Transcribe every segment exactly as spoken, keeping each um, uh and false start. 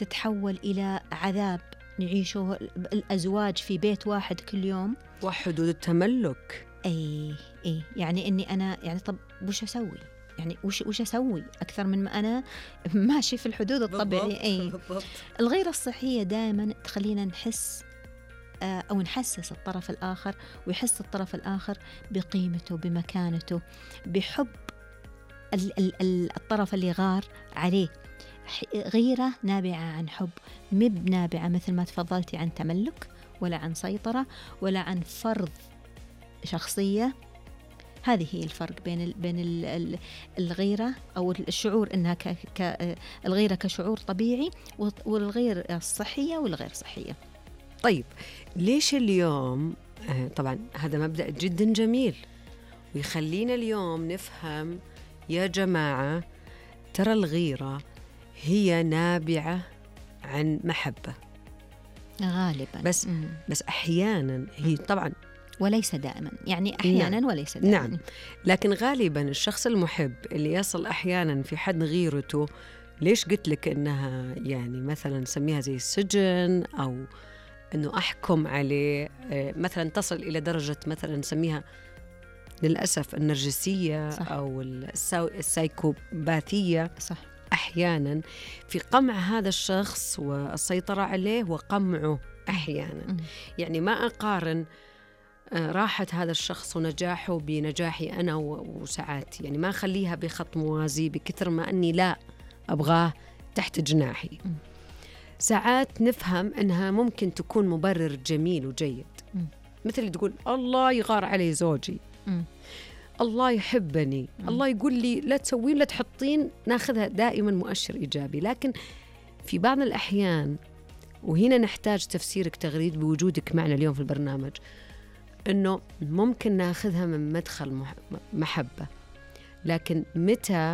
تتحول إلى عذاب نعيشه الأزواج في بيت واحد كل يوم، وحدود التملك. أي أي يعني إني أنا يعني طب وش أسوي؟ يعني وش وش أسوي أكثر من ما أنا ماشي في الحدود الطبيعية. أي بالضبط. الغيرة الصحية دائما تخلينا نحس أو نحسس الطرف الآخر، ويحس الطرف الآخر بقيمته، بمكانته، بحب الطرف اللي غار عليه. غيرة نابعة عن حب، مب نابعة مثل ما تفضلتي عن تملك ولا عن سيطرة ولا عن فرض شخصية. هذه هي الفرق بين ال بين ال الغيرة أو الشعور إنها ك ك الغيرة كشعور طبيعي، والغير الصحية والغير صحية. طيب ليش اليوم طبعا هذا مبدأ جدا جميل ويخلينا اليوم نفهم يا جماعة ترى الغيرة هي نابعة عن محبة غالبا، بس مم. بس أحيانا هي طبعا وليس دائما، يعني أحيانا نعم. وليس دائما. نعم، لكن غالبا الشخص المحب اللي يصل أحيانا في حد غيرته، ليش قلت لك إنها يعني مثلا نسميها زي السجن أو إنه أحكم عليه، مثلا تصل إلى درجة مثلا نسميها للأسف النرجسية. صح. أو السايكوباثية. صح. أحيانا في قمع هذا الشخص والسيطرة عليه وقمعه أحيانا. م. يعني ما أقارن راحة هذا الشخص ونجاحه بنجاحي أنا وسعادتي، يعني ما أخليها بخط موازي بكثر ما أني لا أبغاه تحت جناحي. م. ساعات نفهم أنها ممكن تكون مبرر جميل وجيد. م. مثل تقول الله يغار علي زوجي، م. الله يحبني، م. الله يقول لي لا تسوين لا تحطين، ناخذها دائما مؤشر إيجابي. لكن في بعض الأحيان، وهنا نحتاج تفسيرك تغريد بوجودك معنا اليوم في البرنامج، أنه ممكن ناخذها من مدخل محبة، لكن متى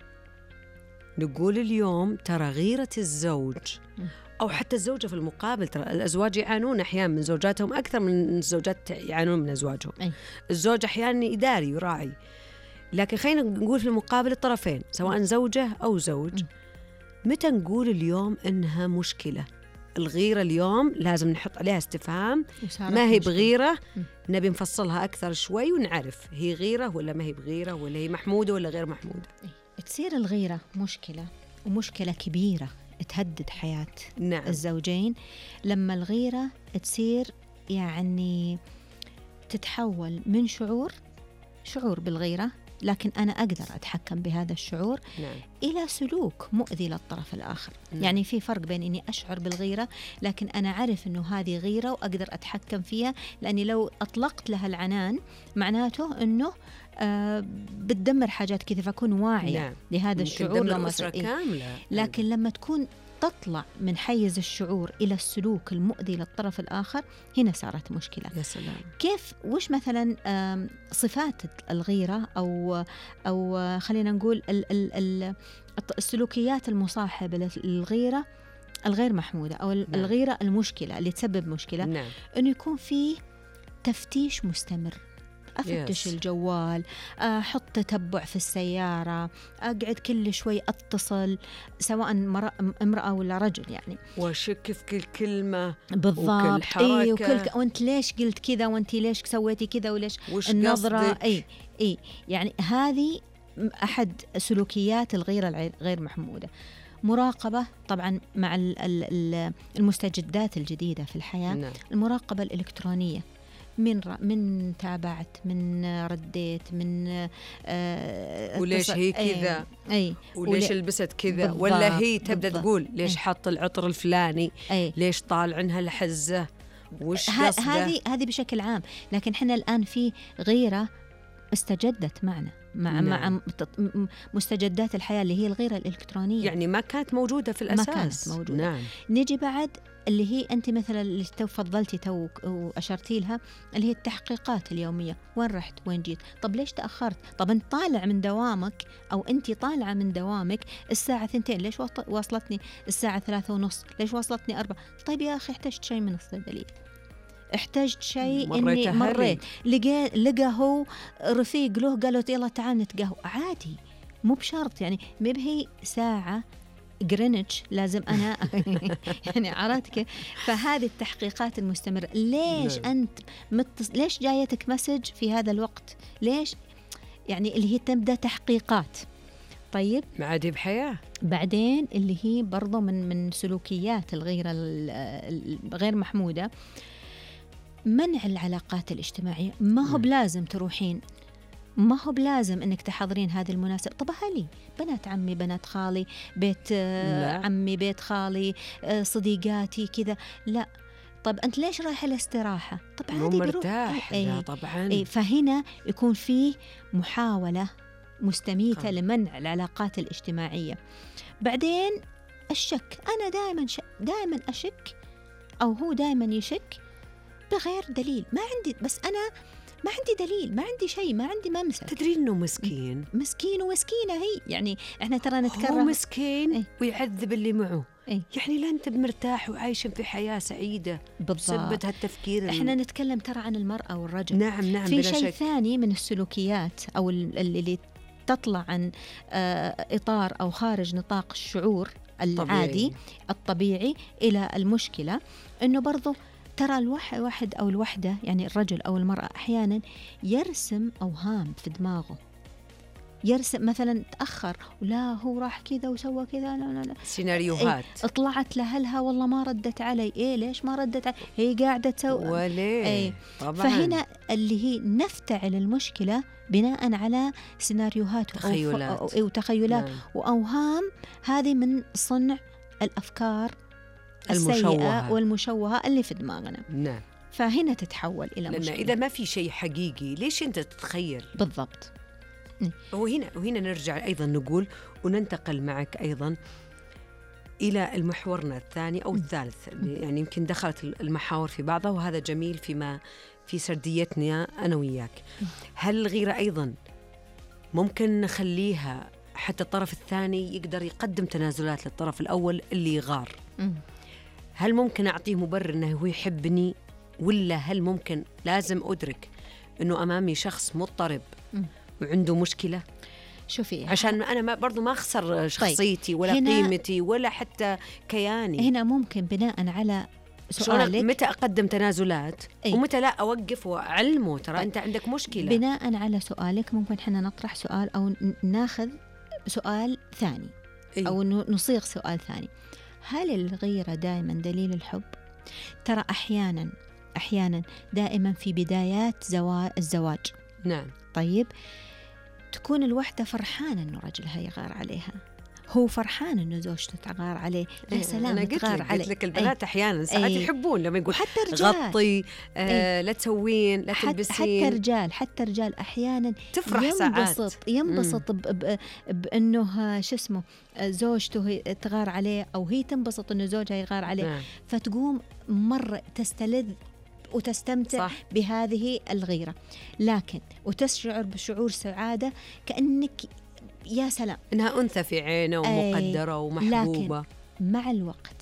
نقول اليوم ترى غيرة الزوج أو حتى الزوجة في المقابل، ترى الأزواج يعانون أحيانا من زوجاتهم أكثر من الزوجات يعانون من أزواجهم. أي. الزوج أحيانا إداري يراعي، لكن خلينا نقول في المقابل الطرفين سواء زوجة أو زوج. م. متى نقول اليوم إنها مشكلة؟ الغيرة اليوم لازم نحط عليها استفهام، ما هي بغيرة، نبي نفصلها أكثر شوي ونعرف هي غيرة ولا ما هي بغيرة، ولا هي محمودة ولا غير محمودة. تصير الغيرة مشكلة، ومشكلة كبيرة تهدد حياة نعم. الزوجين لما الغيرة تصير يعني تتحول من شعور شعور بالغيرة، لكن أنا أقدر أتحكم بهذا الشعور. نعم. إلى سلوك مؤذي للطرف الآخر. نعم. يعني في فرق بين إني أشعر بالغيرة لكن أنا أعرف أنه هذه غيرة وأقدر أتحكم فيها، لأني لو أطلقت لها العنان معناته أنه آه بتدمر حاجات كثير، فأكون واعية. نعم. لهذا الشعور لما كاملة. لكن لما تكون تطلع من حيز الشعور إلى السلوك المؤذي للطرف الآخر، هنا صارت مشكلة. يا سلام. كيف وش مثلا صفات الغيرة أو أو خلينا نقول ال ال ال السلوكيات المصاحبة للغيرة الغير محمودة أو نعم. الغيرة المشكلة اللي تسبب مشكلة. نعم. إنه يكون فيه تفتيش مستمر، أفتش yes. الجوال، أحط تتبع في السيارة، أقعد كل شوي أتصل سواء امرأة ولا رجل يعني، وأشك في كل كلمة بالضبط وكل حركة. إيه وكل ك... وأنت ليش قلت كذا وأنت ليش سويتي كذا وليش النظرة إيه إيه يعني هذه أحد سلوكيات الغيرة الغير محمودة. مراقبة طبعا مع المستجدات الجديدة في الحياة. نعم. المراقبة الإلكترونية، من ر... من تابعت، من رديت، من آه وليش هي كذا، أي وليش ولي... لبست كذا، ولا هي تبدأ بالضبط. تقول ليش أي. حط العطر الفلاني، أي. ليش طالع عنها الحزة، وش قصده. هذه هذه بشكل عام. لكن حنا الآن في غيرة استجدت معنا مع نعم. مع مستجدات الحياة اللي هي الغيرة الإلكترونية، يعني ما كانت موجودة في الأساس. ما كانت موجودة. نعم. نيجي بعد اللي هي أنت مثلا اللي تفضلتي تو وأشرتي لها، اللي هي التحقيقات اليومية، وين رحت وين جيت، طب ليش تأخرت، طب أنت طالع من دوامك أو أنت طالعة من دوامك الساعة ثنتين، ليش واصلتني الساعة ثلاثة ونص، ليش واصلتني أربعة. طيب يا أخي احتجت شيء من الصيدلية، احتجت شيء إني مريت لقى لقى هو رفيق له قالوا يلا تعال نتقهوى، عادي مو بشرط يعني، ما بهي ساعة جرينتش لازم أنا يعني عرفت كيف. فهذه التحقيقات المستمرة. ليش نعم. أنت متص... ليش جايتك مسج في هذا الوقت؟ ليش يعني اللي هي تبدأ تحقيقات. طيب معادي بحياة. بعدين اللي هي برضو من من سلوكيات الغيرة الغير محمودة، منع العلاقات الاجتماعية. ما هو بلازم تروحين، ما هو بلازم انك تحضرين هذه المناسبة. طب أهلي، بنات عمي، بنات خالي، بيت لا. عمي، بيت خالي، صديقاتي كذا. لا. طب أنت ليش رايحة الاستراحة؟ طب مو عادي مرتاح. أي. لا طبعا. أي. فهنا يكون فيه محاولة مستميتة آه. لمنع العلاقات الاجتماعية. بعدين الشك. أنا دائما ش... دائما أشك، أو هو دائما يشك بغير دليل. ما عندي، بس أنا ما عندي دليل، ما عندي شيء، ما عندي ممسك. تدري إنه مسكين مسكين ومسكينة هي. يعني إحنا ترى نتكرر. هو مسكين إيه؟ ويعذب اللي معه. إيه؟ يعني لا أنت بمرتاح وعايش في حياة سعيدة بسبب هالتفكير. إحنا نتكلم ترى عن المرأة والرجل. نعم نعم. في بلا شيء شك. ثاني من السلوكيات أو اللي تطلع عن إطار أو خارج نطاق الشعور العادي طبيعي. الطبيعي إلى المشكلة، إنه برضو ترى الواحد أو الوحدة، يعني الرجل أو المرأة، أحيانا يرسم أوهام في دماغه. يرسم مثلا تأخر، ولا هو راح كذا وسوى كذا، لا لا لا سيناريوهات. إيه، طلعت لأهلها والله ما ردت علي. إيه ليش ما ردت علي؟ هي قاعدة تسوي وليه. إيه. طبعا. فهنا اللي هي نفتعل المشكلة بناء على سيناريوهات تخيلات أو وتخيلات نعم. وأوهام. هذه من صنع الأفكار السيئة المشوهة والمشوهة اللي في دماغنا. نعم. فهنا تتحول إلى لأن مشكلة. إذا ما في شيء حقيقي ليش أنت تتخيل؟ بالضبط. وهنا وهنا نرجع أيضا نقول وننتقل معك أيضا إلى المحورنا الثاني أو الثالث، يعني يمكن دخلت المحاور في بعضها، وهذا جميل فيما في سرديتنا أنا وياك. هل الغيرة أيضا ممكن نخليها حتى الطرف الثاني يقدر يقدم تنازلات للطرف الأول اللي يغار؟ هل ممكن أعطيه مبرر أنه هو يحبني، ولا هل ممكن لازم أدرك أنه أمامي شخص مضطرب وعنده مشكلة؟ شوفي، عشان أنا ما برضو ما أخسر شخصيتي ولا قيمتي ولا حتى كياني. هنا ممكن بناء على سؤالك متى أقدم تنازلات أي. ومتى لا أوقف وأعلمه ترى أنت عندك مشكلة. بناء على سؤالك ممكن حنا نطرح سؤال أو ناخذ سؤال ثاني أي. أو نصيغ سؤال ثاني. هل الغيرة دائما دليل الحب؟ ترى أحيانا أحيانا دائما في بدايات زواج الزواج نعم. طيب تكون الوحدة فرحانة إنه رجلها يغار عليها، هو فرحان إنه زوجته تغار عليه. يا سلام، أنا قلت تغار لك, عليه. قلت لك البنات أحيانا ساعات يحبون لما يقول حتى رجال غطي آه لا تسوين لا تلبسين. حتى رجال حتى رجال أحيانا تفرح ينبسط ساعات. ينبسط ب ب بأنه شو اسمه زوجته تغار عليه، أو هي تنبسط إنه زوجها يغار عليه. نعم. فتقوم مرة تستلذ وتستمتع صح. بهذه الغيرة، لكن وتشعر بشعور سعادة كأنك يا سلام إنها أنثى في عينه ومقدرة ومحبوبة. لكن مع الوقت،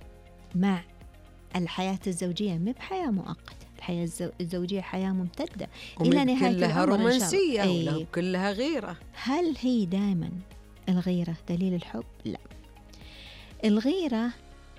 مع الحياة الزوجية ما بحياة مؤقتة، الحياة الزوجية حياة ممتدة إلى نهاية كلها رومانسية ولا كلها غيرة. هل هي دائما الغيرة دليل الحب؟ لا، الغيرة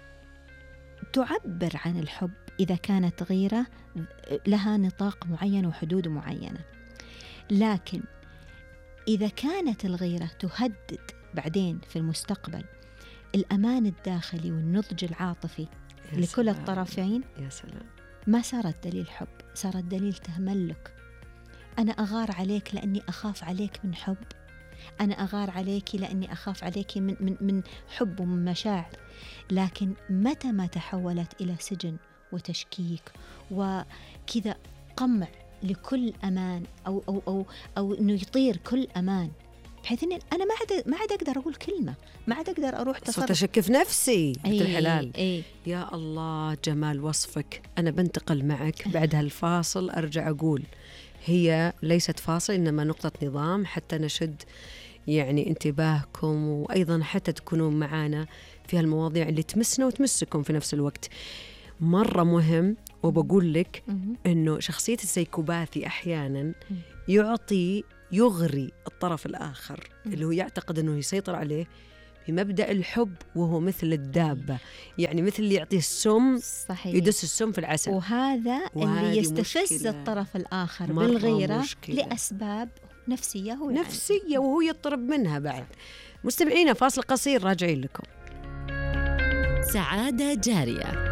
تعبر عن الحب إذا كانت غيرة لها نطاق معين وحدود معينة، لكن إذا كانت الغيرة تهدد بعدين في المستقبل الأمان الداخلي والنضج العاطفي لكل سلام. الطرفين، يا سلام، ما صارت دليل حب، صارت دليل تملك. أنا أغار عليك لأني أخاف عليك من حب، أنا أغار عليك لأني أخاف عليك من, من, من حب ومن مشاعر. لكن متى ما تحولت إلى سجن وتشكيك وكذا قمع لكل أمان أو أو أو أو إنه يطير كل أمان، بحيث إن أنا ما عاد ما عاد أقدر أقول كلمة، ما عاد أقدر أروح تصرف، صرت أشك في نفسي. أي الحلال أي. يا الله جمال وصفك. أنا بنتقل معك بعد هالفاصل. أرجع أقول هي ليست فاصل إنما نقطة نظام حتى نشد يعني انتباهكم، وأيضا حتى تكونوا معنا في هالمواضيع اللي تمسنا وتمسكم في نفس الوقت. مرة مهم. وبقول لك إنه شخصية السيكوباثي أحياناً يعطي يغري الطرف الآخر اللي هو يعتقد إنه يسيطر عليه، بمبدأ الحب، وهو مثل الدابة، يعني مثل اللي يعطي السم صحيح. يدس السم في العسل. وهذا اللي يستفز مشكلة. الطرف الآخر بالغيرة مشكلة. لأسباب نفسية هو نفسية يعني. وهو يضطرب منها بعد. مستمعينا فاصل قصير راجعين لكم. سعادة جارية.